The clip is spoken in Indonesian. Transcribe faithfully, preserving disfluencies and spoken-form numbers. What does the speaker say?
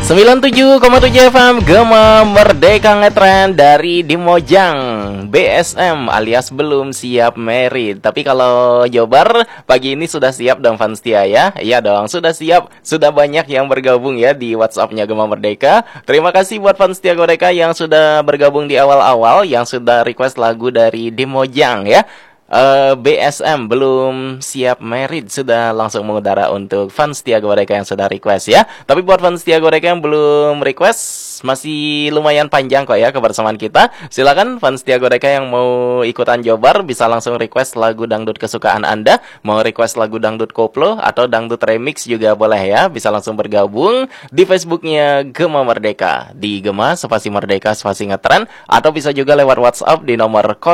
sembilan puluh tujuh koma tujuh F M Gema Merdeka Ngetrend dari Dimojang B S M alias belum siap married. Tapi kalau Jobar pagi ini sudah siap dong Fanstia ya. Iya dong, sudah siap. Sudah banyak yang bergabung ya di WhatsApp-nya Gema Merdeka. Terima kasih buat Fanstia Goreka yang sudah bergabung di awal-awal, yang sudah request lagu dari Dimojang ya. Uh, B S M belum siap married sudah langsung mengudara untuk fans Tiago Goreka yang sudah request ya. Tapi buat fans Tiago Goreka yang belum request, masih lumayan panjang kok ya kebersamaan kita. Silakan fans Tiago Goreka yang mau ikutan Jobar bisa langsung request lagu dangdut kesukaan Anda. Mau request lagu dangdut koplo atau dangdut remix juga boleh ya. Bisa langsung bergabung di Facebooknya Gema Merdeka, di Gema spasi Merdeka spasi Ngetrend, atau bisa juga lewat WhatsApp di nomor